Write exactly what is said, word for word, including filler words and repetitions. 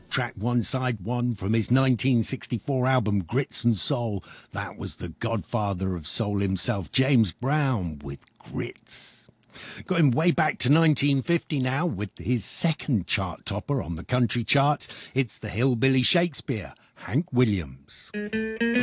Track one, side one from his nineteen sixty-four album Grits and Soul. That was the godfather of soul himself, James Brown, with Grits. Going way back to nineteen fifty now with his second chart topper on the country charts. It's the Hillbilly Shakespeare, Hank Williams.